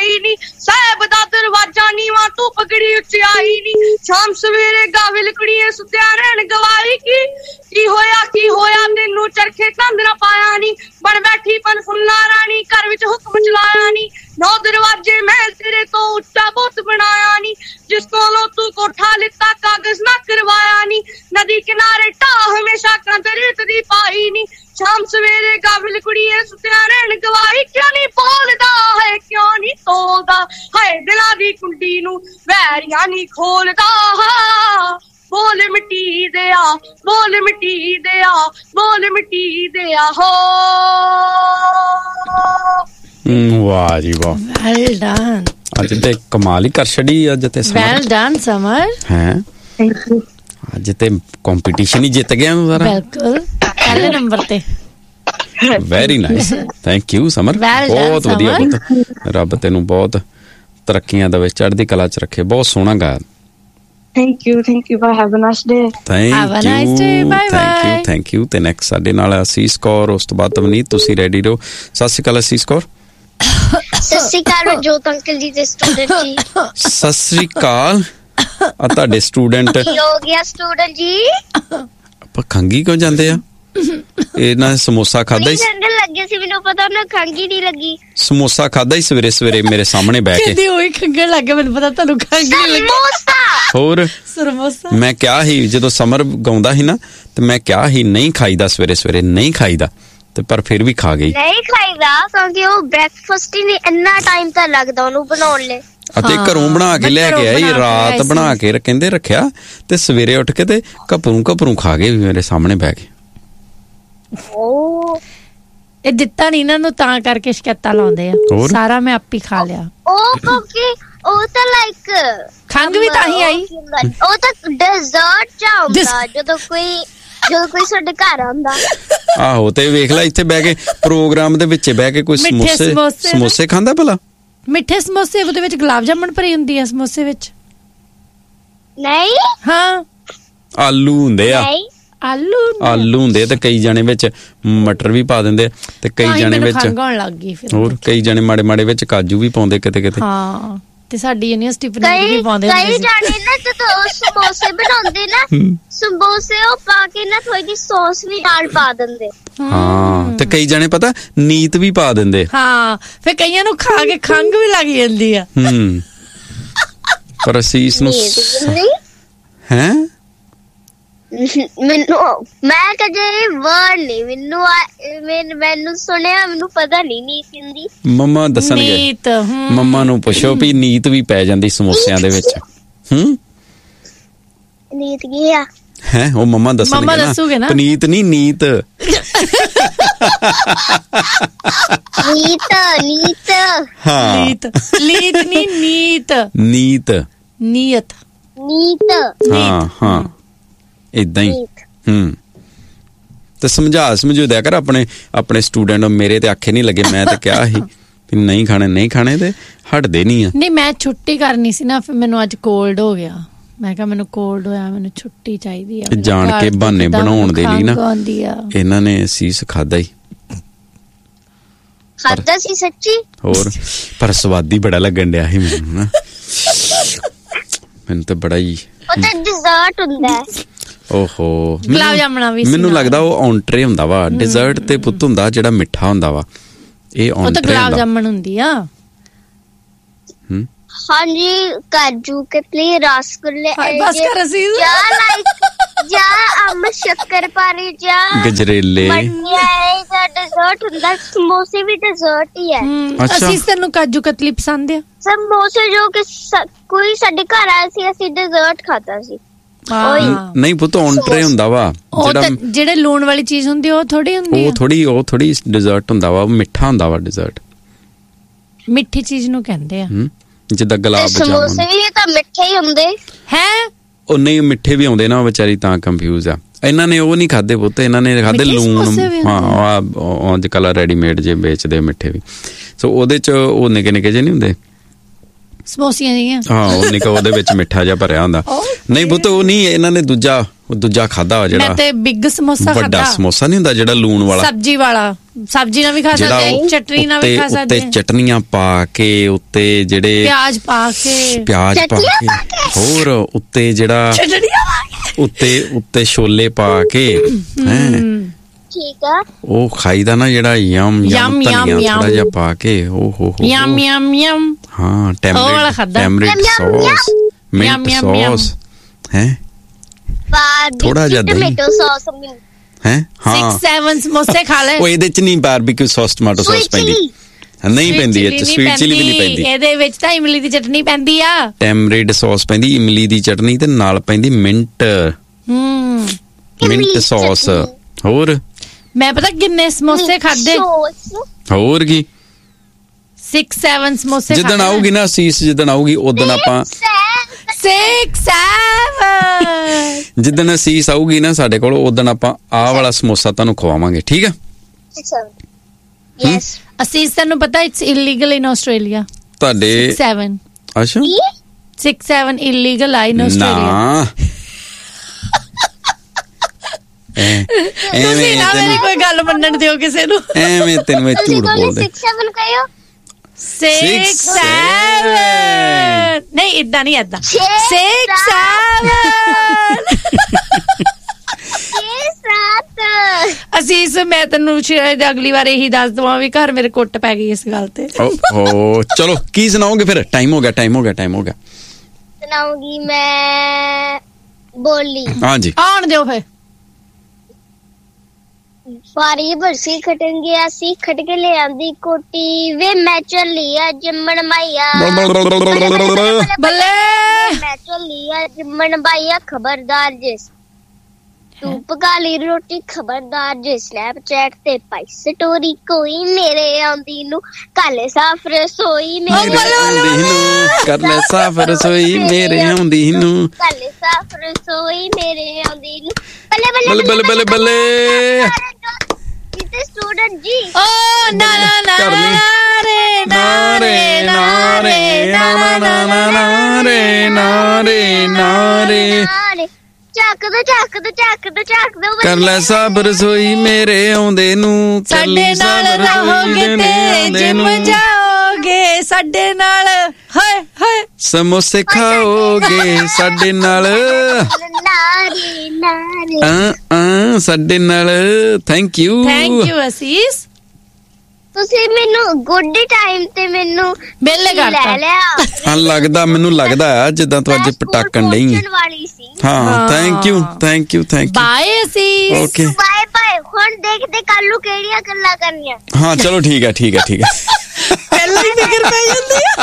ਆਈ ਨੀ, ਸਾਹਿਬ ਦਾ ਦਰਵਾਜ਼ਾ ਨੀਵਾਂ ਤੂੰ ਪਗੜੀ ਉਚਾਈ ਨੀ, ਸ਼ਾਮ ਸਵੇਰੇ ਗਾਵਿਲ ਕੁੜੀਏ ਸੁੱਤਿਆ ਰਹਿਣ ਗਵਾਈ ਕੀ ਹੋਇਆ ਤੈਨੂੰ ਚਰਖੇ ਕੰਧ ਨਾ ਪਾਇਆ ਨੀ, ਬਣ ਬੈਠੀ ਪਨ ਫੁੱਲਾ ਰਾਣੀ ਘਰ ਵਿੱਚ ਹੁਕਮ ਚਲਾਇਆ ਨੀ, 9 ਦਰਵਾਜ਼ੇ ਮੈਂ ਤੇਰੇ ਤੋਂ ਉੱਚਾ ਬਹੁਤ ਬਣਾਇਆ ਨੀ, ਜਿਸ ਕੋਲੋਂ ਤੂੰ ਕੋਠਾ ਲਿੱਤਾ ਕਾਗਜ਼ ਨਾ ਕਰਵਾਇਆ ਨੀ, ਨਦੀ ਕਿਨਾਰੇ ਢਾਹ ਹਮੇਸ਼ਾ ਕੰਧ ਰੇਤ ਦੀ ਪਾਈ ਨੀ, ਸ਼ਾਮ ਸਵੇਰੇ ਗਾਵਿਲ ਕੁੜੀਏ ਸੁੱਤਿਆ ਰਹਿਣ ਗਵਾਈ, ਕਿਉਂ ਨੀ ਬੋਲਦਾ ਹੈ ਕਿਉਂ ਨੀ ਤੋਲਦਾ ਹੈ, ਦਿਲਾਂ ਦੀ ਕੁੰਡੀ ਨੂੰ ਵੈਰੀਆਂ ਨੀ ਖੋਲਦਾ, ਬੋਲ ਮਿੱਟੀ ਦਿਆ ਬੋਲ ਮਿੱਟੀ ਦਿਆ ਬੋਲ ਮਿੱਟੀ ਦਿਆ ਹੋ। ਵਾਹ ਜੀ ਵਾਹ, ਵੈਲ ਡਨ। ਅੱਜ ਤੇ ਕਮਾਲ ਹੀ ਕਰ ਛੜੀ। ਅੱਜ ਤੇ ਵੈਲ ਡਨ ਸਮਰ। ਹੈ ਅੱਜ ਤੇ ਕੰਪੀਟੀਸ਼ਨ ਹੀ ਜਿੱਤ ਗਿਆ ਸਾਰਾ। ਬਿਲਕੁਲ ਪਹਿਲੇ ਨੰਬਰ ਤੇ। Very nice, thank you summer, ਬਹੁਤ ਵਧੀਆ ਪੁੱਤ, ਰੱਬ ਤੈਨੂੰ ਬਹੁਤ ਤਰੱਕੀਆਂ ਦੇਵੇ, ਚੜ੍ਹਦੀ ਕਲਾ ਚ ਰੱਖੇ, ਬਹੁਤ ਸੋਹਣਾ ਗਾਇਆ। Thank you, bye, have a nice day. Thank you। ਤੇ ਨੈਕਸਟ ਸਾਡੇ ਨਾਲ ਅਸੀਸ ਕੌਰ, ਉਸ ਤੋਂ ਬਾਅਦ ਤਵਨੀਤ। ਤੁਸੀਂ ਰੈਡੀ ਰਹੋ। ਸਤਿ ਸ਼੍ਰੀ ਅਕਾਲ ਅਸੀਸ ਕੌਰ। ਸਤਿ ਸ਼੍ਰੀ ਅਕਾਲ ਜੋਤ ਅੰਕਲ ਜੀ ਤੇ ਸਟੂਡੈਂਟ ਜੀ। ਸਤਿ ਸ਼੍ਰੀ ਅਕਾਲ। ਆ ਤੁਹਾਡੇ ਸਟੂਡੈਂਟ ਕੀ ਹੋ ਗਿਆ ਸਟੂਡੈਂਟ ਜੀ? ਆਪਾਂ ਖੰਗੀ ਕਿਉਂ ਜਾਂਦੇ ਆ? ਇਹਨਾਂ ਸਮੋਸਾ ਖਾਦਾ ਹੀ ਲੱਗੇ ਸੀ, ਮੈਨੂੰ ਪਤਾ ਉਹਨਾਂ ਖੰਗੀ ਨਹੀਂ ਲੱਗੀ। ਸਮੋਸਾ ਖਾਦਾ ਹੀ ਸਵੇਰੇ ਸਵੇਰੇ ਮੇਰੇ ਸਾਹਮਣੇ ਬਹਿ ਕੇ। ਉਹੀ ਖੰਗਣ ਲੱਗ ਗਿਆ, ਮੈਨੂੰ ਪਤਾ ਤੁਹਾਨੂੰ ਖੰਗੀ ਲੱਗੀ। ਹੋਰ ਸਮੋਸਾ ਮੈਂ ਕਿਹਾ ਸੀ ਜਦੋਂ ਸਮਰ ਗਾਉਂਦਾ ਸੀ ਨਾ, ਤੇ ਮੈਂ ਕਿਹਾ ਸੀ ਨਹੀਂ ਖਾਈਦਾ ਸਵੇਰੇ ਸਵੇਰੇ, ਨਹੀਂ ਖਾਈਦਾ, ਤੇ ਪਰ ਫਿਰ ਵੀ ਖਾ ਗਈ। ਨਹੀਂ ਖਾਈਦਾ ਕਿਉਂਕਿ ਉਹ ਬ੍ਰੇਕਫਾਸਟ ਹੀ ਨਹੀਂ, ਇੰਨਾ ਟਾਈਮ ਤਾਂ ਲੱਗਦਾ ਉਹਨੂੰ ਬਣਾਉਣ ਲਈ। ਅਤੇ ਘਰੋਂ ਬਣਾ ਕੇ ਲੈ ਕੇ ਆਈ, ਰਾਤ ਬਣਾ ਕੇ ਕਹਿੰਦੇ ਰੱਖਿਆ, ਤੇ ਸਵੇਰੇ ਉੱਠ ਕੇ ਤੇ ਘਪਰੂ ਖਾ ਗਏ ਮੇਰੇ ਸਾਹਮਣੇ ਬਹਿ ਕੇ। ਇਹ ਦਿੱਤਾ ਨੀ ਇਹਨਾਂ ਨੂੰ, ਤਾਂ ਕਰਕੇ ਸ਼ਿਕਾਇਤਾਂ ਲਾਉਂਦੇ ਆ। ਸਾਰਾ ਮੈਂ ਆਪੇ ਖਾ ਲਿਆ। ਉਹ ਕਿਉਂਕਿ ਉਹ ਤਾਂ ਲਾਈਕ ਖੰਗ ਵੀ ਤਾਂ ਹੀ ਆਈ। ਉਹ ਤਾਂ ਡੈਜ਼ਰਟ ਚ ਹੁੰਦਾ ਜਦੋਂ ਕੋਈ ਸਾਡੇ ਘਰ ਆਉਂਦਾ। ਆਹੋ, ਤੇ ਵੇਖ ਲੈ ਇੱਥੇ ਬਹਿ ਕੇ ਪ੍ਰੋਗਰਾਮ ਦੇ ਵਿੱਚ ਬਹਿ ਕੇ ਕੋਈ ਸਮੋਸੇ ਖਾਂਦਾ ਭਲਾ। ਮਿੱਠੇ ਸਮੋਸੇ, ਉਹਦੇ ਵਿੱਚ ਗੁਲਾਬ ਜਾਮਣ ਭਰੀ ਹੁੰਦੀ ਆ ਸਮੋਸੇ ਵਿੱਚ। ਨਹੀਂ, ਹਾਂ ਆਲੂ ਹੁੰਦੇ ਆ। ਆਲੂ ਹੁੰਦੇ ਤੇ ਕਈ ਜਾਣੇ ਵਿੱਚ ਮਟਰ ਵੀ ਪਾ ਦਿੰਦੇ, ਤੇ ਕਈ ਜਾਣੇ ਵਿੱਚ ਹੋਰ ਕਈ ਜਾਣੇ ਮਾੜੇ ਮਾੜੇ ਵਿੱਚ ਕਾਜੂ ਵੀ ਪਾਉਂਦੇ ਕਿਤੇ ਕਿਤੇ। ਹਾਂ, ਤੇ ਸਾਡੀ ਯੂਨੀਵਰਸਿਟੀ ਪਨੀਰ ਵੀ ਪਾਉਂਦੇ ਹੁੰਦੇ ਸੀ। ਕਈ ਜਾਣੇ ਨਾ ਜਦੋਂ ਸਮੋਸੇ ਬਣਾਉਂਦੇ ਨਾ, ਸਮੋਸੇ ਉਹ ਪਾ ਕੇ ਨਾ ਥੋੜੀ ਜਿਹੀ ਸੌਸ ਵੀ ਨਾਲ ਪਾ ਦਿੰਦੇ। ਹਾਂ, ਤੇ ਕਈ ਜਾਣੇ ਪਤਾ ਨੀਤ ਵੀ ਪਾ ਦਿੰਦੇ। ਹਾਂ, ਫਿਰ ਕਈਆਂ ਨੂੰ ਖਾ ਕੇ ਖੰਗ ਵੀ ਲੱਗ ਜਾਂਦੀ ਆ। ਪਰ ਅਸੀਸ ਨੂੰ ਹੈ ਮੈਂ ਕਦੇ ਵਰਡ ਨਹੀਂ ਮੈਨੂੰ ਸੁਣਿਆ, ਮੈਨੂੰ ਪਤਾ ਨਹੀਂ ਹਿੰਦੀ। ਮੰਮਾ ਦੱਸਣਗੇ, ਮੰਮਾ ਨੂੰ ਪੁੱਛੋ ਵੀ ਨੀਤ ਵੀ ਪੈ ਜਾਂਦੀ ਸਮੋਸਿਆਂ ਦੇ ਵਿੱਚ। ਨੀਤ ਕੀ ਆ? ਹੈ ਉਹ ਮੰਮਾ ਦੱਸਣਗੇ ਨਾ। ਪਨੀਤ ਨਹੀਂ, ਨੀਤ। ਹਾਂ ਏਦਾਂ ਹੀ। ਤੇ ਸਮਝੂ ਦਿਆ ਕਰ ਆਪਣੇ ਸਟੂਡੈਂਟ। ਮੇਰੇ ਤੇ ਆਖੇ ਨਹੀਂ ਲੱਗੇ, ਮੈਂ ਤੇ ਕਿਹਾ ਸੀ ਨਹੀਂ ਖਾਣੇ ਤੇ ਹਟਦੇ ਨਹੀਂ ਆ। ਨਹੀਂ, ਮੈਂ ਛੁੱਟੀ ਕਰਨੀ ਸੀ ਨਾ, ਫਿਰ ਮੈਨੂੰ ਅੱਜ ਕੋਲਡ ਹੋ ਗਿਆ। ਮੈਂ ਕਿਹਾ ਮੈਨੂੰ ਕੋਲਡ ਹੋਇਆ, ਮੈਨੂੰ ਛੁੱਟੀ ਚਾਹੀਦੀ ਆ। ਜਾਣ ਕੇ ਬਹਾਨੇ ਬਣਾਉਣ ਦੇ ਲਈ ਨਾ ਇਹਨਾਂ ਨੇ ਸੀਸ ਖਾਦਾ ਹੀ ਸੀ ਸੱਚੀ। ਹੋਰ ਪਰ ਸਵਾਦੀ ਬੜਾ ਲੱਗਣ ਡਿਆ ਸੀ ਮੈਨੂੰ ਨਾ। ਮੈਨੂੰ ਤਾਂ ਬੜਾ ਹੀ। ਉਹ ਤਾਂ ਡਿਜ਼ਰਟ ਹੁੰਦਾ। ਓਹੋ, ਗੁਲਾਬ ਜਾਮਣਾ ਵੀ ਮੈਨੂੰ ਲੱਗਦਾ ਉਹ ਔਂਟਰੇ ਹੁੰਦਾ ਵਾ। ਡਿਜ਼ਰਟ ਤੇ ਪੁੱਤ ਹੁੰਦਾ ਜਿਹੜਾ ਮਿੱਠਾ ਹੁੰਦਾ ਵਾ, ਇਹ ਔਂਟਰੇ। ਉਹ ਤਾਂ ਗੁਲਾਬ ਜਾਮਣ ਹੁੰਦੀ ਆ। ਹਾਂਜੀ, ਕਾਜੂ ਕਤਲੀ, ਰਸਗੁੱਲੇ, ਸ਼ੱਕਰਪਾਰੇ, ਗਜਰੇਲੇ, ਡਿਜ਼ਰਟ ਹੁੰਦਾ। ਸਮੋਸੇ ਵੀ ਡਿਜ਼ਰਟ ਹੀ ਹੈ। ਅਸੀਂ ਤੈਨੂੰ ਕਾਜੂ ਕਤਲੀ ਪਸੰਦ ਆ? ਸਮੋਸੇ ਜੋ ਕਿ ਕੋਈ ਸਾਡੇ ਘਰ ਆਇਆ ਸੀ, ਅਸੀਂ ਡਿਜ਼ਰਟ ਖਾਤਾ ਸੀ। ਨਹੀਂ ਪੁੱਤ, ਔਂਟਰੇ ਹੁੰਦਾ ਵਾ ਜਿਹੜੇ ਲੂਣ ਵਾਲੀ ਚੀਜ਼ ਹੁੰਦੀ ਉਹ ਥੋੜੀ ਹੁੰਦੀ। ਉਹ ਥੋੜੀ ਡਿਜ਼ਰਟ ਹੁੰਦਾ ਵਾ, ਮਿੱਠਾ ਹੁੰਦਾ ਵਾ ਡਿਜ਼ਰਟ। ਮਿੱਠੀ ਚੀਜ਼ ਨੂੰ ਕਹਿੰਦੇ ਆ, ਜਿੱਦਾਂ ਗੁਲਾਬ ਜਾਮੁਨ। ਸਮੋਸੇ ਵੀ ਤਾਂ ਮਿੱਠੇ ਹੀ ਹੁੰਦੇ ਹੈ। ਉਹ ਨਹੀਂ, ਮਿੱਠੇ ਵੀ ਆਉਂਦੇ ਨਾ, ਵਿਚਾਰੀ ਤਾਂ ਕੰਫਿਊਜ਼ ਆ। ਇਹਨਾਂ ਨੇ ਉਹ ਨਹੀਂ ਖਾਦੇ ਪੁੱਤ, ਇਹਨਾਂ ਨੇ ਖਾਦੇ ਲੂਣ। ਹਾਂ, ਅੱਜ ਕੱਲ੍ਹ ਰੈਡੀਮੇਡ ਜੇ ਵੇਚਦੇ ਮਿੱਠੇ ਵੀ। ਸੋ ਉਹਦੇ ਚ ਉਹ ਨਿੱਕੇ ਨਿੱਕੇ ਜੇ ਨਹੀਂ ਹੁੰਦੇ ਸਮੋਸੀਆਂ ਜਿਹੀਆਂ। ਹਾਂ, ਉਹ ਨਿੱਕਾ, ਉਹਦੇ ਵਿੱਚ ਮਿੱਠਾ ਜਿਹਾ ਭਰਿਆ ਹੁੰਦਾ। ਨਹੀਂ ਪੁੱਤ, ਉਹ ਨਹੀਂ, ਇਹਨਾਂ ਨੇ ਦੂਜਾ ਦੂਜਾ ਖਾਦਾ ਵਾ ਮੈਂ ਜਿਹੜਾ ਤੇ ਬਿਗ ਸਮੋਸਾ ਵੱਡਾ ਖਾਦਾ, ਸਮੋਸਾ ਨਹੀਂ ਹੁੰਦਾ ਜਿਹੜਾ ਲੂਣ ਵਾਲਾ, ਸਬਜ਼ੀ ਵਾਲਾ। ਸਬਜ਼ੀ ਨਾਲ ਵੀ ਖਾ ਜਿਹੜਾ ਸਕਦੇ, ਚਟਨੀ ਨਾਲ ਵੀ ਖਾ ਉੱਤੇ ਸਕਦੇ, ਚਟਨੀਆਂ ਪਾ ਕੇ, ਉੱਤੇ ਜਿਹੜੇ ਪਿਆਜ਼ ਪਾ ਕੇ, ਪਿਆਜ਼ ਪਾ ਕੇ, ਹੋਰ ਉੱਤੇ ਜਿਹੜਾ ਚਟਨੀਆਂ ਪਾ ਕੇ, ਉੱਤੇ ਛੋਲੇ ਪਾ ਕੇ ਹੈ ਠੀਕ ਆ। ਉਹ ਖਾਈਦਾ ਨਾ ਜਿਹੜਾ ਯਮ ਯਮ, ਧਨੀਆ ਯਮ। ਥੋੜਾ ਜਿਹਾ ਪਾ ਕੇ, ਓ ਹੋ ਯਮ ਯਮ ਯਮ। ਹਾਂ ਉਹ ਵਾਲਾ ਖਾਧਾ। Tamarind sauce, minute Yama, Yama. Sauce ਹੈ ਬਾਰਬੀਕਿਊ ਥੋੜਾ ਜਿਹਾ ਦਹੀਂ। ਟੋਮੈਟੋ ਸੌਸ ਮਿਲ ਹੈ 6-7 ਸਮੋਸੇ ਖਾ ਲੈ। ਉਹ ਇਹਦੇ ਚ ਨਹੀਂ ਬਾਰਬੀਕਿਊ ਸੌਸ ਟਮਾਟੋ ਸੌਸ ਪੈਂਦੀ, ਨਹੀਂ ਪੈਂਦੀ ਇਹ ਚ, ਸਵੀਟ ਚਿਲੀ ਵੀ ਨਹੀਂ ਪੈਂਦੀ, ਇਹਦੇ ਵਿੱਚ ਤਾਂ ਇਮਲੀ ਦੀ ਚਟਨੀ ਪੈਂਦੀ ਆ, ਟੈਮਰਿੰਡ ਸੌਸ ਪੈਂਦੀ, ਇਮਲੀ ਦੀ ਚਟਨੀ ਤੇ ਨਾਲ ਪੈਂਦੀ ਮਿੰਟ ਸੌਸ। ਹੋਰ ਮੈਂ ਪਤਾ ਕਿੰਨੇ ਸਮੋਸੇ ਖਾਦੇ, ਹੋਰ ਕੀ 6-7 ਸਮੋਸੇ ਜਿੱਦਣ ਆਊਗੀ ਨਾ ਸੀਸ, ਜਿੱਦਣ ਆਊਗੀ ਉਦੋਂ ਆਪਾਂ 6-7 ਜਿੱਦਣ ਅਸੀਸ ਆਊਗੀ ਨਾ ਸਾਡੇ ਕੋਲ ਉਦੋਂ ਆਪਾਂ ਆਹ ਵਾਲਾ ਸਮੋਸਾ ਤੁਹਾਨੂੰ ਖਵਾਵਾਂਗੇ, ਠੀਕ ਆ? ਯੈਸ। ਅਸੀਂ ਤੁਹਾਨੂੰ ਪਤਾ ਇਟਸ ਇਲੀਗਲ ਇਨ ਆਸਟ੍ਰੇਲੀਆ। ਤੁਹਾਡੇ 6-7 ਅੱਛਾ 6-7 ਇਲੀਗਲ ਆ ਇਨ ਆਸਟ੍ਰੇਲੀਆ। ਨਾ ਤੁਸੀਂ ਨਾ ਮੇਰੀ ਕੋਈ ਗੱਲ ਮੰਨਣ ਦਿਓ ਕਿਸੇ ਨੂੰ। ਐਵੇਂ ਤੈਨੂੰ ਮੈਂ ਝੂਠ ਬੋਲਦੇ 6-7 ਕਹੋ। 6-7 ਨਹੀਂ, ਇਦਾਂ ਨਹੀਂ, ਏਦਾਂ 6-7 ਅਸੀਸ, ਮੈਂ ਤੈਨੂੰ ਸ਼ਾਇਦ ਅਗਲੀ ਵਾਰ ਇਹੀ ਦੱਸ ਦਵਾਂ ਵੀ ਘਰ ਮੇਰੇ ਕੁੱਟ ਪੈ ਗਈ ਇਸ ਗੱਲ ਤੇ। ਓਹੋ ਚਲੋ ਕੀ ਸੁਣਾਓਗੇ ਫਿਰ? ਟਾਈਮ ਹੋ ਗਿਆ। ਸੁਣਾਉਂਗੀ ਮੈਂ ਬੋਲੀ। ਹਾਂਜੀ ਆਉਣ ਦਿਓ ਫਿਰ। ਸਾਰੀ ਬਰਸੀ ਖਟਣ ਗਿਆ ਸੀ, ਖਟ ਕੇ ਲੈ ਆਂਦੀ ਕੋਟੀ ਵੇ ਮੈਂ ਚੱਲੀ ਆ ਜੰਮਣ ਮਾਈਆ, ਬੱਲੇ ਮੈਂ ਚੱਲੀ ਆ ਜੰਮਣ ਮਾਈਆ, ਖਬਰਦਾਰ ਜਿਸ ਤੂੰ ਪਕਾ ਲਈ ਰੋਟੀ, ਖਬਰਦਾਰ ਜੇ ਸਨੈਪਚੈਟ ਤੇ ਪਾਈ ਸਟੋਰੀ, ਕੋਈ ਮੇਰੇ ਆਉਂਦੀ ਨੂੰ ਕਾਲੇ ਸਾਫ ਰਸੋਈ, ਮੇਰੇ ਆਉਂਦੀ ਨੂੰ ਕਰ ਲੈ ਸਾਫ ਰਸੋਈ, ਮੇਰੇ ਆਉਂਦੀ ਨੂੰ ਕਾਲੇ ਸਾਫ ਰਸੋਈ, ਮੇਰੇ ਆਉਂਦੀ ਨੂੰ ਬੱਲੇ ਬੱਲੇ ਬੱਲੇ ਬੱਲੇ। ਜਿੱਤੇ ਸਟੂਡੈਂਟ ਜੀ ਓ ਨਾ ਨਾ ਨਾ ਕਰਨੀ ਰੇ ਨਾ ਰੇ ਨਾ ਰੇ ਨਾ ਨਾ ਨਾ ਰੇ ਨਾ ਰੇ ਚੱਕ ਦੋ ਕਰ ਲੈ ਸਭ ਰਸੋਈ, ਮੇਰੇ ਆਉਂਦੇ ਨੂੰ ਸਾਡੇ ਨਾਲ ਰਹੋਗੇ ਤੇ ਜਿਮ ਜਾਓਗੇ, ਸਾਡੇ ਨਾਲ ਹਾਏ ਹਾਏ ਸਮੋਸੇ ਖਾਓਗੇ, ਸਾਡੇ ਨਾਲ ਸਾਡੇ ਨਾਲ। ਥੈਂਕ ਯੂ ਅਸੀਸ। ਤੁਸੀਂ ਮੈਨੂੰ ਗੁੱਡ ਟਾਈਮ ਤੇ ਮੈਨੂੰ ਬੇਲੇ ਕਰਤਾ ਲੈ ਲਿਆ। ਹਾਂ ਲੱਗਦਾ, ਮੈਨੂੰ ਲੱਗਦਾ ਆ ਜਿੱਦਾਂ ਤੂੰ ਅੱਜ ਪਟਾਕਣ ਡਈ ਹੈ। ਹਾਂ ਥੈਂਕ ਯੂ ਬਾਏ ਅਸੀਸ। Okay bye bye. ਹੁਣ ਦੇਖਦੇ ਕੱਲ ਨੂੰ ਕਿਹੜੀਆਂ ਗੱਲਾਂ ਕਰਨੀਆਂ। ਹਾਂ ਚਲੋ ਠੀਕ ਹੈ ਪਹਿਲਾਂ ਹੀ ਫਿਕਰ ਪੈ ਜਾਂਦੀ ਆ।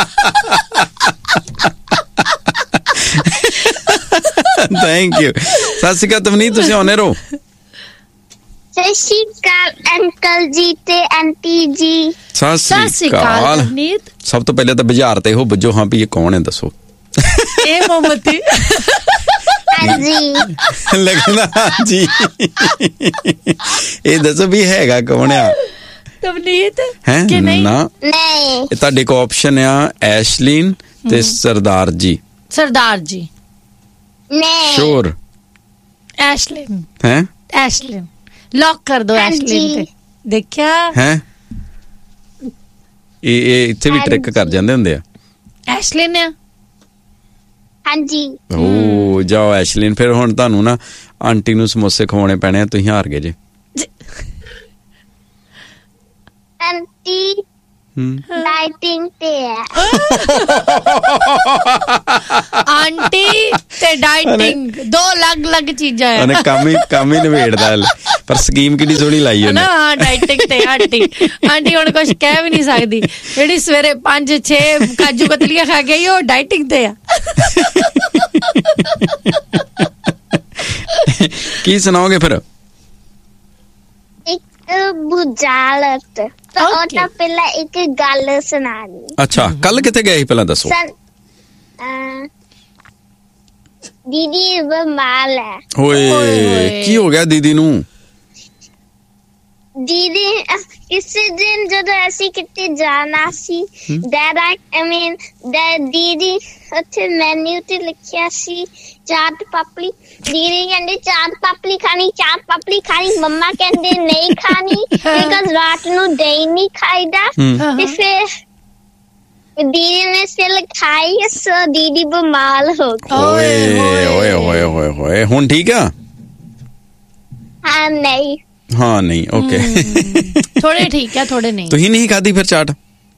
Thank you. ਸਤਿ ਸ਼੍ਰੀ ਅਕਾਲ ਤਵਨੀਤ, ਤੁਸੀਂ ਆਉਣੇ ਰਹੋ। ਸਤਿ ਸ਼੍ਰੀ ਅਕਾਲ ਅੰਕਲ ਜੀ ਤੇ ਆਂਟੀ ਜੀ। ਸਤਿ ਸ਼੍ਰੀ ਅਕਾਲ। ਸਭ ਤੋਂ ਪਹਿਲੇ ਤਾਂ ਬਾਜ਼ਾਰ ਤੇ ਇਹੋ ਬੱਜੋ, ਹਾਂ ਵੀ ਇਹ ਕੌਣ ਹੈ ਦੱਸੋ। ਇਹ ਮੋਮਤੀ। ਹਾਂਜੀ ਲੱਗਦਾ ਜੀ। ਇਹ ਦੱਸੋ ਵੀ ਹੈਗਾ ਕੌਣ ਆ? ਤਵਨੀਤ ਹੈ ਕਿ ਨਹੀਂ? ਨਾ ਨਹੀਂ, ਇਹ ਤੁਹਾਡੇ ਕੋ ਆਪਸ਼ਨ ਆ ਐਸ਼ਲੀਨ ਤੇ ਸਰਦਾਰ ਜੀ। ਸਰਦਾਰ ਜੀ ਨਹੀਂ ਸ਼ੋਰ ਐਸ਼ਲਿਨ। ਹੈ ਐਸ਼ਲਿਨ ਲੌਕ ਕਰ ਦੋ। ਐਸ਼ਲਿਨ ਤੇ ਦੇਖਿਆ ਹੈ ਇਹ ਇੱਥੇ ਵੀ ਟ੍ਰਿਕ ਕਰ ਜਾਂਦੇ ਹੁੰਦੇ ਆ। ਐਸ਼ਲਿਨ ਆ। ਹਾਂਜੀ ਓ ਜਾਓ ਐਸ਼ਲਿਨ। ਫਿਰ ਹੁਣ ਤੁਹਾਨੂੰ ਨਾ ਆਂਟੀ ਨੂੰ ਸਮੋਸੇ ਖਵਾਉਣੇ ਪੈਣੇ ਆ, ਤੁਸੀਂ ਹਾਰ ਗਏ ਜੇ। ਆਂਟੀ ਡਾਈਟਿੰਗ ਤੇ ਹੈ। ਆਂਟੀ ਤੇ ਡਾਈਟਿੰਗ ਦੋ ਅਲੱਗ ਚੀਜ਼ਾਂ ਆ। ਉਹਨੇ ਕੰਮ ਹੀ ਨਿਬੇੜਦਾ, ਪਰ ਸਕੀਮ ਕਿੰਨੀ ਸੋਹਣੀ ਲਾਈ ਉਹਨੇ। ਨਾ ਡਾਈਟਿੰਗ ਤੇ ਆਂਟੀ ਹੁਣ ਕੁਝ ਕਹਿ ਵੀ ਨਹੀਂ ਸਕਦੀ। ਜਿਹੜੀ ਸਵੇਰੇ 5-6 ਕਾਜੂ ਕਤਲੀਆਂ ਖਾ ਕੇ ਆਈ ਉਹ ਡਾਈਟਿੰਗ ਤੇ ਆ। ਕੀ ਸੁਣਾਓਗੇ ਫਿਰ? ਬੁਝਾਰਤ ਉਹ ਤਾਂ ਪਹਿਲਾਂ ਇੱਕ ਗੱਲ ਸੁਣਾ ਦੀ। ਅੱਛਾ ਕੱਲ ਕਿੱਥੇ ਗਏ ਸੀ ਪਹਿਲਾਂ ਦੱਸੋ। ਦੀਦੀ ਬਿਮਾਰ ਹੈ। ਓਏ ਕੀ ਹੋ ਗਿਆ ਦੀਦੀ ਨੂੰ? ਦੀਦੀ ਕਿਸੇ ਦਿਨ ਜਦੋਂ ਅਸੀਂ ਕਿਤੇ ਜਾਣਾ ਸੀ ਦੀਦੀ ਉੱਥੇ ਮੈਨੂ ਤੇ ਲਿਖਿਆ ਸੀ ਚਾਟ ਪਾਪੜੀ। ਦੀਦੀ ਕਹਿੰਦੇ ਚਾਟ ਪਾਪੜੀ ਖਾਣੀ ਮੰਮਾ ਕਹਿੰਦੇ ਨਹੀਂ ਖਾਣੀ ਬਿਕਾਜ਼ ਰਾਤ ਨੂੰ ਦਹੀਂ ਨਹੀਂ ਖਾਈਦਾ। ਤੇ ਫਿਰ ਦੀਦੀ ਨੇ ਸਿਰ ਖਾਈ ਸੋ ਦੀਦੀ ਬਿਮਾਰ ਹੋ ਗਈ। ਓਏ ਓਏ ਓਏ ਹੋਏ ਹੁਣ ਠੀਕ ਆ? ਹਾਂ ਨਹੀਂ ਓਕੇ ਥੋੜੇ ਠੀਕ ਆ ਥੋੜੇ ਨਹੀਂ। ਤੁਸੀਂ ਨਹੀਂ ਖਾਦੀ ਫਿਰ ਚਾਟ?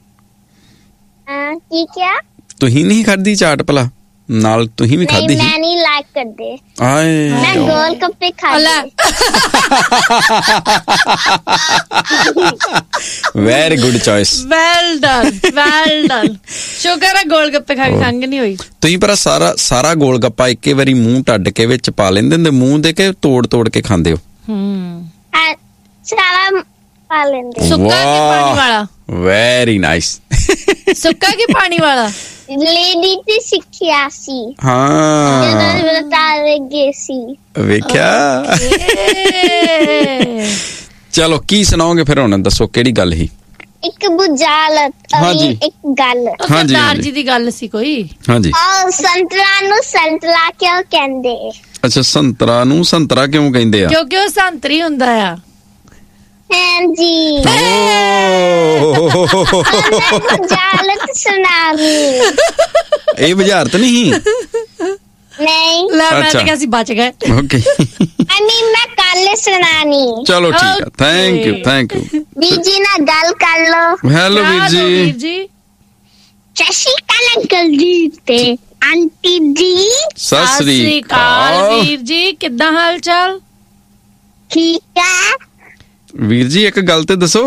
ਕੀ ਕਿਹਾ? ਤੁਸੀਂ ਨਹੀਂ ਖਾਦੀ ਚਾਟ ਭਲਾ? ਨਾਲ ਤੁਸੀਂ ਵੀ ਖਾਦੀ ਸੀ? ਮੈਂ ਨਹੀਂ ਲਾਈਕ ਕਰਦੇ। ਆਏ ਮੈਂ ਗੋਲ ਗੱਪੇ ਖਾਦੇ। Very good choice. Well done ਸ਼ੁਕਰ ਹੈ ਗੋਲ ਗੱਪੇ ਖਾ ਕੇ ਖੰਘ ਨਹੀਂ ਹੋਈ। ਤੁਸੀਂ ਪਰ ਸਾਰਾ ਗੋਲ ਗੱਪਾ ਇੱਕੇ ਵਾਰੀ ਮੂੰਹ ਟੱਡ ਕੇ ਵਿੱਚ ਪਾ ਲੈਂਦੇ ਹੁੰਦੇ ਮੂੰਹ ਦੇ ਕੇ ਤੋੜ ਕੇ ਖਾਂਦੇ ਹੋ? ਸਾਰਾ ਪਾ ਲੈਂਦੇ। ਸੁੱਕਾ ਕਿ ਪਾਣੀ ਵਾਲਾ? Very nice. ਸੁੱਕਾ ਕਿ ਪਾਣੀ ਵਾਲਾ? ਲੇਡੀ ਤੇ ਸਿੱਖਿਆ ਸੀ। ਹਾਂ ਜਦੋਂ ਬਤਾ ਗਏ ਸੀ ਵੇਖਿਆ। ਚਲੋ ਕੀ ਸੁਣਾਓਗੇ ਫਿਰ ਹੁਣ ਦੱਸੋ ਕਿਹੜੀ ਗੱਲ ਸੀ? ਇੱਕ ਬੁਝਾਰਤ ਇੱਕ ਗੱਲ। ਸਰਦਾਰ ਜੀ ਦੀ ਗੱਲ ਸੀ ਕੋਈ? ਹਾਂਜੀ। ਸੰਤਰਾ ਨੂੰ ਸੰਤਰਾ ਕਿਉਂ ਕਹਿੰਦੇ? ਅੱਛਾ ਸੰਤਰਾ ਨੂੰ ਸੰਤਰਾ ਕਿਉਂ ਕਹਿੰਦੇ ਆ? ਕਿਉਂਕਿ ਉਹ ਸੰਤਰੀ ਹੁੰਦਾ ਆ। ਹਾਂਜੀ। ਬੁਝਾਰਤ ਸੁਣਾਵੀ। ਇਹ ਬੁਝਾਰਤ ਨਹੀਂ? ਨਹੀਂ ਲੈ ਮੈਂ ਤਾਂ ਕਿਹਾ ਸੀ ਬਚ ਗਏ। ਓਕੇ ਮੈਂ ਕੱਲ ਸੁਣਾਣੀ। ਚਲੋ ਠੀਕ ਆ ਥੈਂਕ ਯੂ। ਵੀਰ ਜੀ ਨਾਲ ਗੱਲ ਕਰ ਲੋ। ਹੈਲੋ ਵੀਰ ਜੀ। ਸਤਿ ਸ਼੍ਰੀ ਅਕਾਲ ਅੰਕਲ ਜੀ ਤੇ ਆਂਟੀ ਜੀ। ਸਤਿ ਸ਼੍ਰੀ ਅਕਾਲ ਵੀਰ ਜੀ ਕਿੱਦਾਂ ਹਾਲ ਚਾਲ? ਠੀਕ ਆ ਵੀਰ ਜੀ ਇੱਕ ਗੱਲ ਤੇ ਦੱਸੋ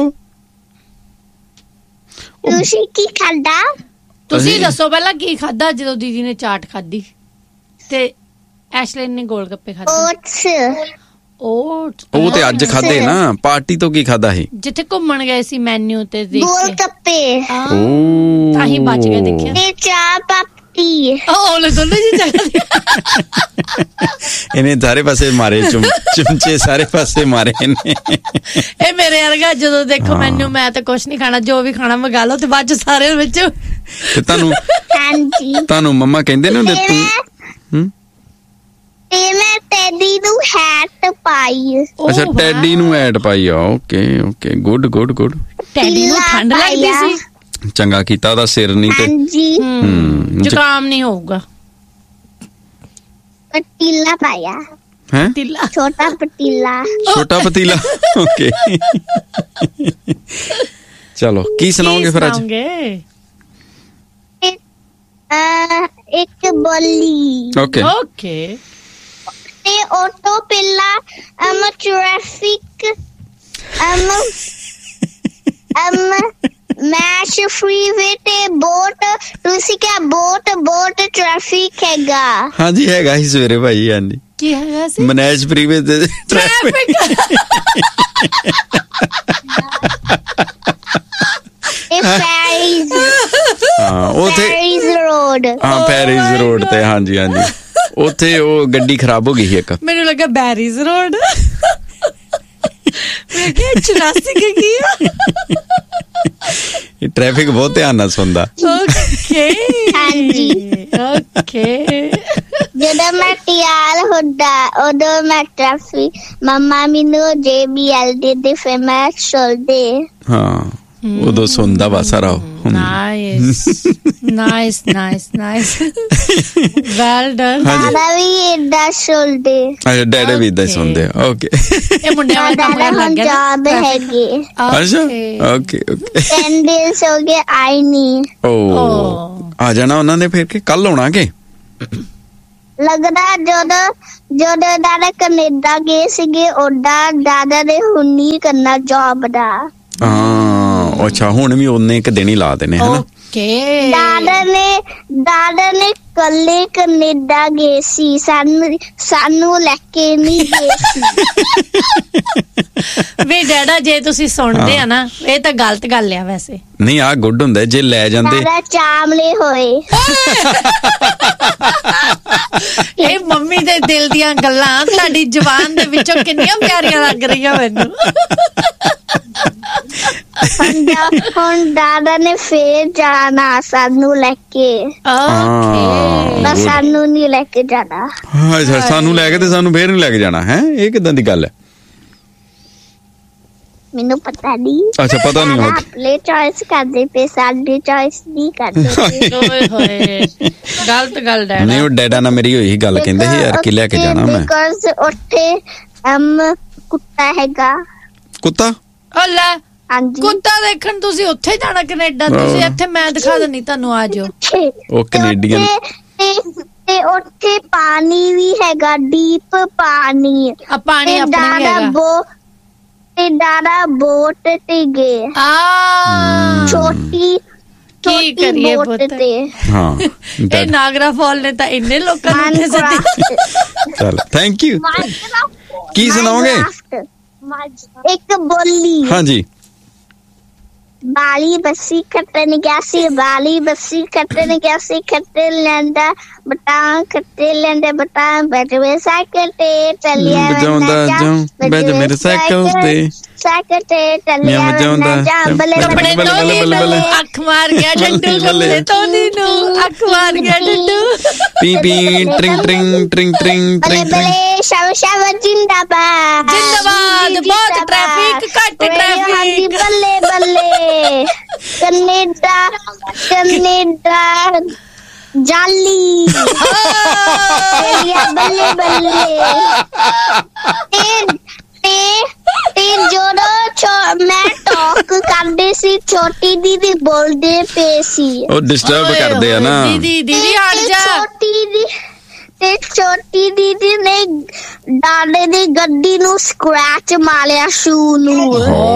ਤੁਸੀਂ ਕੀ ਖਾਦਾ? ਤੁਸੀਂ ਦੱਸੋ ਪਹਿਲਾਂ ਕੀ ਖਾਦਾ ਜਦੋਂ ਦੀਦੀ ਨੇ ਚਾਟ ਖਾਦੀ ਤੇ ਐਸ਼ਲਿਨ ਨੇ ਗੋਲ ਗੱਪੇ ਖਾਦੇ? ਉਹ ਤੇ ਅੱਜ ਖਾਦੇ ਨਾ। ਪਾਰਟੀ ਤੋਂ ਕੀ ਖਾਦਾ ਸੀ? ਜਿੱਥੇ ਘੁੰਮਣ ਗਏ ਸੀ ਮੈਨੂ ਤੇ ਦੇਖ ਗੋਲ ਗੱਪੇ। ਤਾਂ ਹੀ ਬਚ ਗਏ ਦੇਖਿਆ। ਤੇ ਚਾਹ ਪਾਪੜੀ। ਉਹਲੇ ਦੋਨੋਂ ਜੀ ਜਗ੍ਹਾ ਇਹਨੇ ਸਾਰੇ ਪਾਸੇ ਮਾਰੇ ਚਮਚੇ ਸਾਰੇ ਪਾਸੇ ਮਾਰੇ ਨੇ। ਇਹ ਮੇਰੇ ਵਰਗਾ ਜਦੋਂ ਦੇਖੋ ਮੈਨੂੰ ਮੈਂ ਤਾਂ ਕੁਛ ਨਹੀਂ ਖਾਣਾ ਜੋ ਵੀ ਖਾਣਾ ਮੰਗਾ ਲਓ ਤੇ ਬਾਅਦ ਚ ਸਾਰੇ ਵਿੱਚ। ਤੇ ਤੁਹਾਨੂੰ ਮੰਮਾ ਕਹਿੰਦੇ ਨੇ ਹੁੰਦੇ ਤੂੰ ਤੇ ਮੈਂ ਟੈਡੀ ਨੂੰ ਹੈਟ ਪਾਈ। ਅੱਛਾ ਟੈਡੀ ਨੂੰ ਐਡ ਪਾਈ ਆ। ਓਕੇ ਗੁੱਡ ਟੈਡੀ ਨੂੰ ਠੰਡ ਲੱਗਦੀ ਸੀ? ਚੰਗਾ ਕੀਤਾ ਉਹਦਾ ਸਿਰ ਨਹੀਂ ਤੇ ਜ਼ੁਕਾਮ ਨਹੀਂ ਹੋਊਗਾ। ਪਤੀਲਾ ਪਾਇਆ ਹੈ? ਛੋਟਾ ਪਤੀਲਾ ਓਕੇ ਚਲੋ ਕੀ ਸੁਣਾਓਗੇ ਫਿਰ ਅੱਜ? ਇੱਕ ਬੋਲੀ। ਓਕੇ ਤੇ ਆਟੋ ਪਹਿਲਾ ਟ੍ਰੈਫਿਕ ਮੈਸ਼ ਫ੍ਰੀਵੇ ਤੇ ਬੋਟ। ਤੁਸੀਂ ਕਿਹਾ ਬੋਟ ਟ੍ਰੈਫਿਕ ਹੈਗਾ? ਹਾਂਜੀ ਹੈਗਾ ਹੀ ਸਵੇਰੇ ਭਾਈ। ਹਾਂਜੀ ਕੀ ਹੈਗਾ ਸੀ? ਮਨੈਸ਼ ਫ੍ਰੀਵੇ ਤੇ ਟ੍ਰੈਫਿਕ। ਪੈਰਿਸ ਰੋਡ ਤੇ। ਹਾਂਜੀ ਉੱਥੇ ਉਹ ਗੱਡੀ ਖਰਾਬ ਹੋ ਗਈ ਸੀ ਇੱਕ। ਮੈਨੂੰ ਲੱਗਾ ਬੈਰੀਜ਼ ਰੋਡ। ਮੈਂ ਕਿਹਾ 84 ਕੀ ਆ? ਇਹ ਟ੍ਰੈਫਿਕ ਬਹੁਤ ਧਿਆਨ ਨਾਲ ਸੁਣਦਾ। ਓਕੇ ਜਦੋਂ ਮੈਂ ਤਿਆਰ ਹੁੰਦਾ ਉਦੋਂ ਮੈਂ ਟ੍ਰੈਫਿਕ ਮੰਮਾ ਮੈਨੂੰ JBL ਦੇ ਫਿਰ ਮੈਂ ਚਲਦੇ। ਹਾਂ ਉਦੋਂ ਸੁਣਦਾ ਵਾ ਸਾਰਾ। Nice well done. ਦਾਦਾ ਵੀ ਏਦਾਂ ਸੁਣਦੇ। ਅੱਛਾ ਡੈਡੀ ਵੀ ਏਦਾਂ ਸੁਣਦੇ। ਓਕੇ ਇਹ ਮੁੰਡਿਆਂ ਵਾਲਾ ਕੰਮ ਕਰਨ ਲੱਗ ਗਿਆ। ਪੰਜਾਬ ਹੈਗੇ। ਅੱਛਾ ਓਕੇ 10 ਦਿਨ ਹੋ ਗਏ ਆਈ ਨਹੀਂ। ਆ ਜਾਣਾ ਉਹਨਾਂ ਨੇ ਫਿਰ ਕਿ ਕੱਲ ਆਉਣਾ ਕਿ? ਲੱਗਦਾ ਜਦੋਂ ਦਾਦਾ ਕੈਨੇਡਾ ਗਏ ਸੀਗੇ ਉਦਾਂ ਦਾਦਾ ਨੇ ਹੁਣ ਨਹੀਂ ਕਰਨਾ ਜੌਬ ਦਾ। ਅੱਛਾ ਹੁਣ ਵੀ ਉਹਨੇ ਇੱਕ ਦਿਨ ਹੀ ਲਾ ਦੇਣੇ ਹਨਾ? ਦਾਦਾ ਨੇ ਕੱਲੇ ਕੈਨੇਡਾ ਗਏ ਸੀ ਸਾਨੂੰ ਲੈ ਕੇ ਨਹੀਂ ਗਏ ਸੀ। ਵੀ ਡੈਡਾ ਜੇ ਤੁਸੀਂ ਸੁਣਦੇ ਆ ਨਾ ਇਹ ਤਾਂ ਗਲਤ ਗੱਲ ਆ ਵੈਸੇ ਨਹੀਂ ਆ ਗੁੱਡ ਹੁੰਦਾ ਜੇ ਲੈ ਜਾਂਦੇ ਚਾਮਲੇ ਹੋਏ ਇਹ ਮੰਮੀ ਦੇ ਦਿਲ ਦੀਆਂ ਗੱਲਾਂ ਤੁਹਾਡੀ ਜ਼ੁਬਾਨ ਦੇ ਵਿੱਚੋਂ ਕਿੰਨੀਆਂ ਪਿਆਰੀਆਂ ਲੱਗ ਰਹੀਆਂ ਮੈਨੂੰ ਹੁਣ ਦਾਦਾ ਨੇ ਫੇਰ ਜਾਣਾ ਸਾਨੂੰ ਲੈ ਕੇ ਬਸ ਸਾਨੂੰ ਨਹੀਂ ਲੈ ਕੇ ਜਾਣਾ ਅੱਛਾ ਸਾਨੂੰ ਲੈ ਕੇ ਤੇ ਸਾਨੂੰ ਫੇਰ ਨਹੀਂ ਲੈ ਕੇ ਜਾਣਾ ਹੈ ਇਹ ਕਿਦਾਂ ਦੀ ਗੱਲ ਹੈ ਮੈਨੂੰ ਪਤਾ ਨਹੀਂ ਅੱਛਾ ਪਤਾ ਨਹੀਂ ਆਪਣੇ ਚੋਇਸ ਕਰਦੇ ਪਏ ਸਾਡੀ ਚੋਇਸ ਨਹੀਂ ਕਰਦੇ ਓਏ ਹੋਏ ਗਲਤ ਗੱਲ ਡੈਡਾ ਨਹੀਂ ਉਹ ਡੈਡਾ ਨਾਲ ਮੇਰੀ ਹੋਈ ਗੱਲ ਕਹਿੰਦੇ ਸੀ ਯਾਰ ਕਿ ਲੈ ਕੇ ਜਾਣਾ ਮੈਂ ਬਿਕਾਜ਼ ਉੱਥੇ ਕੁੱਤਾ ਹੈਗਾ ਕੁੱਤਾ ਓ ਲੈ ਹਾਂਜੀ ਕੁੱਤਾ ਦੇਖਣ ਤੁਸੀਂ ਉੱਥੇ ਜਾਣਾ ਕੈਨੇਡਾ ਤੁਸੀਂ ਇੱਥੇ ਮੈਂ ਦਿਖਾ ਦਿੰਨੀ ਤੁਹਾਨੂੰ ਆ ਜਾਓ ਉਹ ਕੈਨੇਡੀਅਨ ਤੇ ਉੱਥੇ ਪਾਣੀ ਵੀ ਹੈਗਾ ਡੀਪ ਪਾਣੀ ਆ ਪਾਣੀ ਆਪਣਾ ਹੀ ਹੈਗਾ ਤੇ ਦਾਦਾ ਬੋਟ ਤੇ ਗਏ ਛੋਟੀ ਕੀ ਕਰੀਏ ਬੋਟ ਤੇ ਹਾਂ ਇਹ ਨਾਗਰਾ ਫਾਲ ਨੇ ਤਾਂ ਇੰਨੇ ਲੋਕਾਂ ਨੂੰ ਇੱਥੇ ਸੱਦੇ ਚਲ ਥੈਂਕ ਯੂ ਕੀ ਸੁਣਾਓਗੇ ਇੱਕ ਬੋਲੀ ਹਾਂਜੀ ਬਾਲੀ ਬੱਸੀ ਕੱਟਣ ਗਿਆ ਸੀ ਬਾਲੀ ਬੱਸੀ ਕੱਟਣ ਗਿਆ ਸੀ ਕੱਟੇ ਲੈਂਦਾ ਬਟਾਂ ਕੱਟੇ ਲੈਂਦੇ ਬਟਾਂ ਬੈਠੇ ਸਾਈਕਲ ਤੇ ਚੱਲਿਆ ਵਜਾਉਂਦਾ ਜਾਂ ਬੈਠ ਮੇਰੇ ਸਾਈਕਲ ਤੇ ਸਾਈਕਲ ਤੇ ਚੱਲਿਆ ਕੱਪੜੇ ਤੋਂ ਅੱਖ ਮਾਰ ਗਿਆ ਡੰਡੂ ਕੱਪੜੇ ਤੋਂ ਨੂੰ ਅੱਖ ਮਾਰ ਗਿਆ ਡੰਡੂ ਪੀ ਪੀ ਟ੍ਰਿੰਗ ਟ੍ਰਿੰਗ ਟ੍ਰਿੰਗ ਟ੍ਰਿੰਗ ਟ੍ਰਿੰਗ ਬਲੇ ਸ਼ਾਬ ਸ਼ਾਬ ਜਿੰਦਾਬਾਦ ਜਿੰਦਾਬਾਦ ਬਹੁਤ ਟ੍ਰੈਫਿਕ ਘੱਟ ਟ੍ਰੈਫਿਕ ਬੱਲੇ ਬੱਲੇ ਕੈਨੇਡਾ ਕੈਨੇਡਾ ਜਾਲੀ ਬੱਲੇ ਬੱਲੇ ਤੇ ਜਦੋਂ ਮੈਂ ਟਾਕ ਕਰਦੇ ਸੀ ਛੋਟੀ ਦੀਦੀ ਬੋਲਦੇ ਪਏ ਸੀ ਉਹ ਡਿਸਟਰਬ ਕਰਦੇ ਆ ਨਾ ਦੀਦੀ ਹਟ ਜਾ ਛੋਟੀ ਦੀਦੀ ਨੇ ਡਾਡੇ ਦੀ ਗੱਡੀ ਨੂੰ ਸਕ੍ਰੈਚ ਮਾਰਿਆ ਸ਼ੂ ਨੂੰ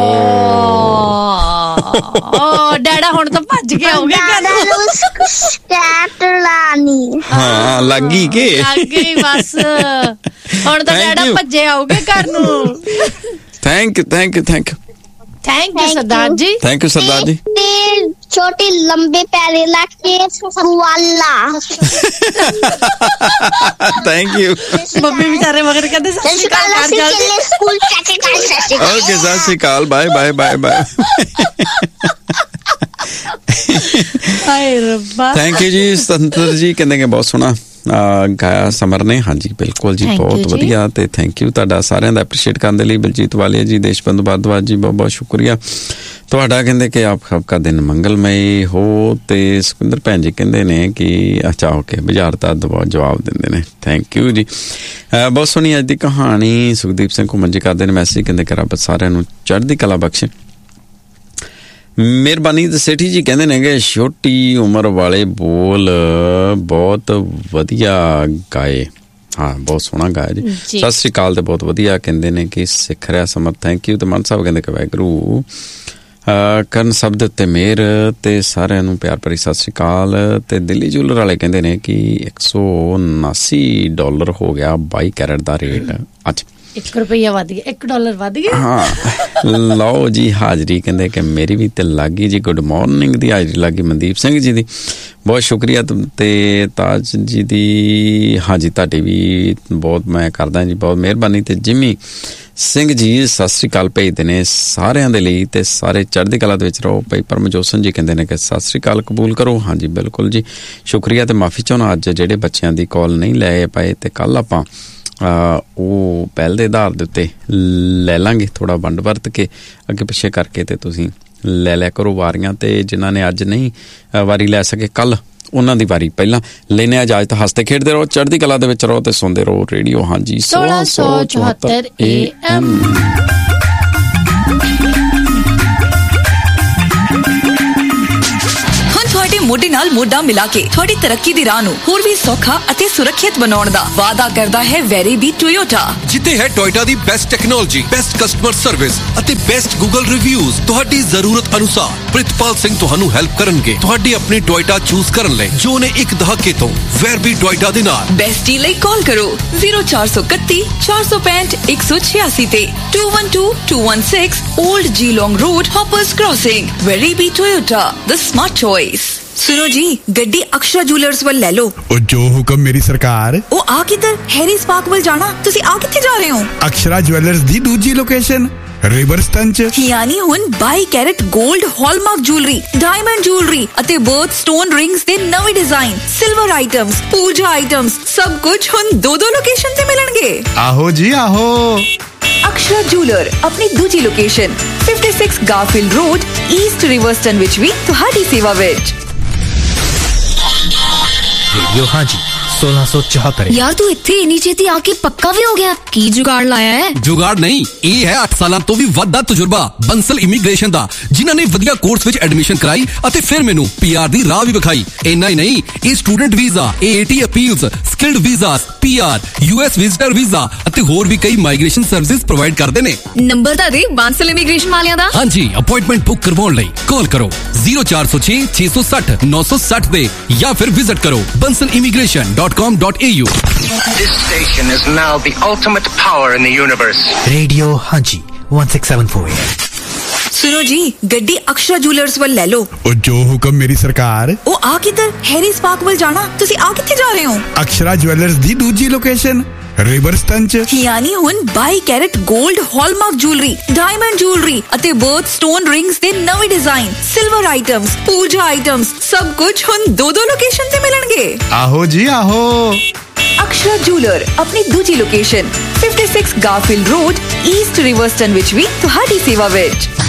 ਓ ਡੈਡਾ ਹੁਣ ਤਾਂ ਭੱਜ ਕੇ ਆਉਗੇ ਡਾਡਾ ਨੂੰ ਸਕ੍ਰੈਚ ਲਾਣੀ ਹਾਂ ਲੱਗੀ ਕੇ ਲੱਗੀ ਬਸ ਹੁਣ ਤਾਂ ਡੈਡਾ ਭੱਜੇ ਆਉਗੇ ਘਰ ਨੂੰ thank you Sardar ji thank you Sardar ji ਤੇ ਛੋਟੀ ਲੰਬੇ ਪੈਰੇ ਲਾ ਕੇ ਵਾਲਾ ਥੈਂਕ ਯੂ ਮੰਮੀ ਵਿਚਾਰੇ ਮਗਰ ਕਹਿੰਦੇ ਸਤਿ ਸ਼੍ਰੀ ਅਕਾਲ ਕਰ ਜਾ ਸਕੂਲ ਓਕੇ ਸਤਿ ਸ਼੍ਰੀ ਅਕਾਲ ਬਾਏ ਹਾਏ ਰੱਬਾ ਥੈਂਕ ਯੂ ਜੀ ਸੰਤਰ ਜੀ ਕਹਿੰਦੇ ਕਿ ਬਹੁਤ ਸੋਹਣਾ ਗਾਇਆ ਸਮਰ ਨੇ ਹਾਂਜੀ ਬਿਲਕੁਲ ਜੀ ਬਹੁਤ ਵਧੀਆ ਤੇ ਥੈਂਕ ਯੂ ਤੁਹਾਡਾ ਸਾਰਿਆਂ ਦਾ ਐਪਰੀਸ਼ੀਏਟ ਕਰਨ ਦੇ ਲਈ ਬਲਜੀਤ ਵਾਲੀਆ ਜੀ ਦੇਸ਼ਬੰਧੂ ਭਾਰਦਵਾਜ ਜੀ ਬਹੁਤ ਬਹੁਤ ਸ਼ੁਕਰੀਆ ਤੁਹਾਡਾ ਕਹਿੰਦੇ ਕਿ ਆਪ ਸਭ ਦਿਨ ਮੰਗਲਮਈ ਹੋ ਤੇ ਸੁਖਿੰਦਰ ਭੈਣ ਜੀ ਕਹਿੰਦੇ ਨੇ ਕਿ ਅੱਛਾ ਓਕੇ ਬਾਜ਼ਾਰ ਦਾ ਜਵਾਬ ਦਿੰਦੇ ਨੇ ਥੈਂਕ ਯੂ ਜੀ ਬਹੁਤ ਸੋਹਣੀ ਅੱਜ ਦੀ ਕਹਾਣੀ ਸੁਖਦੀਪ ਸਿੰਘ ਘੁੰਮਣ ਜੀ ਕਰਦੇ ਨੇ ਮੈਸੇਜ ਕਹਿੰਦੇ ਕਿ ਰੱਬ ਸਾਰਿਆਂ ਨੂੰ ਚੜ੍ਹਦੀ ਕਲਾ ਬਖਸ਼ੇ ਮਿਹਰਬਾਨੀ ਤੇ ਸੇਠੀ ਜੀ ਕਹਿੰਦੇ ਨੇ ਕਿ ਛੋਟੀ ਉਮਰ ਵਾਲੇ ਬੋਲ ਬਹੁਤ ਵਧੀਆ ਗਾਏ ਹਾਂ ਬਹੁਤ ਸੋਹਣਾ ਗਾਇਆ ਜੀ ਸਤਿ ਸ਼੍ਰੀ ਅਕਾਲ ਤੇ ਬਹੁਤ ਵਧੀਆ ਕਹਿੰਦੇ ਨੇ ਕਿ ਸਿੱਖ ਰਿਹਾ ਸਮਰ ਥੈਂਕ ਯੂ ਤੇ ਮਨ ਸਾਹਿਬ ਕਹਿੰਦੇ ਕਿ ਵਾਹਿਗੁਰੂ ਕਰਨ ਸਭ ਦੇ ਉੱਤੇ ਮਿਹਰ ਤੇ ਸਾਰਿਆਂ ਨੂੰ ਪਿਆਰ ਭਰੀ ਸਤਿ ਸ਼੍ਰੀ ਅਕਾਲ ਤੇ ਦਿੱਲੀ ਜੂਲਰ ਵਾਲੇ ਕਹਿੰਦੇ ਨੇ ਕਿ $179 ਹੋ ਗਿਆ 22 ਕੈਰਟ ਦਾ ਰੇਟ ਅੱਜ $1 ਵੱਧ ਗਿਆ $1 ਵੱਧ ਗਿਆ ਹਾਂ ਲਓ ਜੀ ਹਾਜ਼ਰੀ ਕਹਿੰਦੇ ਕਿ ਮੇਰੀ ਵੀ ਤੇ ਲੱਗੀ ਜੀ ਗੁੱਡ ਮਾਰਨਿੰਗ ਦੀ ਹਾਜ਼ਰੀ ਲੱਗੀ ਮਨਦੀਪ ਸਿੰਘ ਜੀ ਦੀ ਬਹੁਤ ਸ਼ੁਕਰੀਆ ਤੇ ਤਾਜ ਜੀ ਦੀ ਹਾਂਜੀ ਤੁਹਾਡੀ ਵੀ ਬਹੁਤ ਮੈਂ ਕਰਦਾ ਜੀ ਬਹੁਤ ਮਿਹਰਬਾਨੀ ਤੇ ਜਿਮੀ ਸਿੰਘ ਜੀ ਸਤਿ ਸ਼੍ਰੀ ਅਕਾਲ ਭੇਜਦੇ ਨੇ ਸਾਰਿਆਂ ਦੇ ਲਈ ਤੇ ਸਾਰੇ ਚੜ੍ਹਦੀ ਕਲਾ ਦੇ ਵਿੱਚ ਰਹੋ ਭਾਈ ਪਰਮਜੋਤ ਜੀ ਕਹਿੰਦੇ ਨੇ ਕਿ ਸਤਿ ਸ਼੍ਰੀ ਅਕਾਲ ਕਬੂਲ ਕਰੋ ਹਾਂਜੀ ਬਿਲਕੁਲ ਜੀ ਸ਼ੁਕਰੀਆ ਤੇ ਮਾਫੀ ਚਾਹੁੰਦਾ ਅੱਜ ਜਿਹੜੇ ਬੱਚਿਆਂ ਦੀ ਕਾਲ ਨਹੀਂ ਲੈ ਪਾਏ ਤੇ ਕੱਲ ਆਪਾਂ ਉਹ ਪਹਿਲ ਦੇ ਆਧਾਰ ਦੇ ਉੱਤੇ ਲੈ ਲਾਂਗੇ ਥੋੜਾ ਵੰਡ ਵਰਤ ਕੇ ਅੱਗੇ ਪਿੱਛੇ ਕਰਕੇ ਤੇ ਤੁਸੀਂ ਲੈ ਲਿਆ ਕਰੋ ਵਾਰੀਆਂ ਤੇ ਜਿਨ੍ਹਾਂ ਨੇ ਅੱਜ ਨਹੀਂ ਵਾਰੀ ਲੈ ਸਕੇ ਕੱਲ ਉਹਨਾਂ ਦੀ ਵਾਰੀ ਪਹਿਲਾਂ ਲੈਣੇ ਇਜਾਜ਼ਤ ਹੱਸਦੇ ਖੇਡਦੇ ਰਹੋ ਚੜ੍ਹਦੀ ਕਲਾ ਦੇ ਵਿੱਚ ਰਹੋ ਤੇ ਸੁਣਦੇ ਰਹੋ ਰੇਡੀਓ ਹਾਂਜੀ 1674 AM ਹੁਣ ਤੁਹਾਡੇ ਮੋਢੇ ਨਾਲ ਮੋਢਾ ਮਿਲਾ ਕੇ ਤੁਹਾਡੀ ਤਰੱਕੀ ਦੀ ਰਾਹ ਨੂੰ ਹੋਰ ਵੀ ਸੌਖਾ ਅਤੇ ਸੁਰੱਖਿਅਤ ਬਣਾਉਣ ਦਾ ਵਾਅਦਾ ਕਰਦਾ ਹੈ ਵੈਰੀਬੀ ਟੋਯੋਟਾ। ਜਿੱਥੇ ਹੈ ਟੋਯੋਟਾ ਦੀ best technology, best customer service ਅਤੇ ਬੈਸਟ ਗੂਗਲ ਰਿਵਿਊਜ਼। ਤੁਹਾਡੀ ਜ਼ਰੂਰਤ ਅਨੁਸਾਰ ਪ੍ਰਿਤਪਾਲ ਸਿੰਘ ਤੁਹਾਨੂੰ ਹੈਲਪ ਕਰਨਗੇ ਤੁਹਾਡੀ ਆਪਣੀ ਟੋਯੋਟਾ ਚੂਜ਼ ਕਰਨ ਲਈ, ਜੋ ਨੇ ਇੱਕ ਦਹਾਕੇ ਤੋਂ ਵੈਰਬੀ ਟੋਯੋਟਾ ਦੇ ਨਾਲ। ਬੈਸਟ ਡੀਲ ਲਈ ਕਾਲ ਕਰੋ 0431 465 186 ਤੇ 212216 old Geelong road, hoppers crossing. वेरीबी Toyota, the smart choice. सुनो जी, गड्डी अक्षरा ज्वेलर्स ਵੱਲ ਲੈ ਲਓ। ਉਹ ਜੋ ਹੁਕਮ ਮੇਰੀ ਸਰਕਾਰ। ਉਹ ਆ ਕਿੱਧਰ? ਹੈਰੀ ਸਪਾਰਕ ਵੱਲ ਜਾਣਾ। ਤੁਸੀਂ ਆ ਕਿੱਥੇ ਜਾ ਰਹੇ ਹੋ? ਅਕਸ਼ਰਾ ਜੁਐਲਰਸ ਦੀ ਦੂਜੀ ਲੋਕੇਸ਼ਨ ਰਿਵਰਸਟਨ ਚ। ਯਾਨੀ ਹੁਣ 22 ਕੈਰਟ 골ਡ ਹਾਲਮਾਰਕ ਜੁਐਲਰੀ, ਡਾਇਮੰਡ ਜੁਐਲਰੀ ਅਤੇ ਬਰਥ ਸਟੋਨ ਰਿੰਗਸ ਦੇ ਨਵੇਂ ਡਿਜ਼ਾਈਨ, ਸਿਲਵਰ ਆਈਟਮਸ, ਪੂਜਾ ਆਈਟਮਸ, ਸਭ ਕੁਝ ਹੁਣ ਦੋ ਲੋਕੇਸ਼ਨ ਤੇ ਮਿਲਣਗੇ। ਆਹੋ ਜੀ ਆਹੋ। ਅਕਸ਼ਰਾ ਜੂਲਰ ਆਪਣੀ ਦੂਜੀ ਲੋਕੇਸ਼ਨ 56 ਗਾਰਫੀਲਡ ਰੋਡ, ਈਸਟ ਰਿਵਰਸਟਨ ਵਿੱਚ ਵੀ ਤੁਹਾਡੀ ਸੇਵਾ ਵਿੱਚ। ਹਾਂਜੀ 1674। यार तू इत्थे इन्नी छेती आके पक्का भी हो गया? की जुगाड़ लाया है? जुगाड़ नहीं, ਇਹ ਹੈ 8 ਸਾਲਾਂ ਤੋਂ ਵੀ ਵੱਧ ਦਾ ਤਜਰਬਾ ਬੰਸਲ ਇਮੀਗ੍ਰੇਸ਼ਨ ਦਾ, ਜਿਨ੍ਹਾਂ ਨੇ ਵਧੀਆ ਕੋਰਸ ਵਿੱਚ ਐਡਮਿਸ਼ਨ ਕਰਾਈ ਅਤੇ ਫਿਰ ਮੈਨੂੰ ਪੀਆਰ ਦੀ ਰਾਹ ਵੀ ਵਿਖਾਈ। ਇੰਨਾ ਹੀ ਨਹੀਂ, ਇਹ student visa, AAT appeals, skilled visas, PR, US visitor visa ਅਤੇ ਹੋਰ ਵੀ ਕਈ ਮਾਈਗ੍ਰੇਸ਼ਨ ਸਰਵਿਸਿਜ਼ ਪ੍ਰੋਵਾਈਡ ਕਰਦੇ ਨੇ। ਨੰਬਰ ਤਾਂ ਦੇ ਬੰਸਲ ਇਮੀਗ੍ਰੇਸ਼ਨ ਵਾਲਿਆਂ ਦਾ। ਹਾਂਜੀ, ਅਪਾਇੰਟਮੈਂਟ ਬੁੱਕ ਕਰਵਾਉਣ ਲਈ ਕਾਲ ਕਰੋ 0406 660 960 ਤੇ ਜਾਂ ਫਿਰ ਵਿਜ਼ਿਟ ਕਰੋ bansalimigration.com.au। This station is now the ultimate power in the universe. Radio Hanji 1674। सुनो जी, गड्डी अक्षरा ज्वेलर्स ਵੱਲ ਲੈ ਲਓ। ਉਹ ਜੋ ਹੁਕਮ ਮੇਰੀ ਸਰਕਾਰ। ਉਹ ਆ ਕਿੱਧਰ? ਹੈਰੀ ਸਪਾਰਕ ਵੱਲ ਜਾਣਾ। ਤੁਸੀਂ ਆ ਕਿੱਥੇ ਜਾ ਰਹੇ ਹੋ? ਅਕਸ਼ਰਾ ਜੁਐਲਰਸ ਦੀ ਦੂਜੀ ਲੋਕੇਸ਼ਨ ਰਿਵਰਸਟਨ ਚ। ਯਾਨੀ ਹੁਣ 22 ਕੈਰਟ 골ਡ ਹਾਲਮਾਰਕ ਜੁਐਲਰੀ, ਡਾਇਮੰਡ ਜੁਐਲਰੀ ਅਤੇ ਬਰਥ ਸਟੋਨ ਰਿੰਗਸ ਦੇ ਨਵੇਂ ਡਿਜ਼ਾਈਨ, ਸਿਲਵਰ ਆਈਟਮਸ, ਪੂਜਾ ਆਈਟਮਸ, ਸਭ ਕੁਝ ਹੁਣ ਦੋ ਲੋਕੇਸ਼ਨ ਤੇ ਮਿਲਣਗੇ। ਆਹੋ ਜੀ ਆਹੋ। ਅਕਸ਼ਰਾ ਜੂਲਰ ਆਪਣੀ ਦੂਜੀ ਲੋਕੇਸ਼ਨ 56 ਗਾਰਫੀਲਡ ਰੋਡ, ਈਸਟ ਰਿਵਰਸਟਨ ਵਿੱਚ ਵੀ ਤੁਹਾਡੀ ਸੇਵਾ ਵਿੱਚ।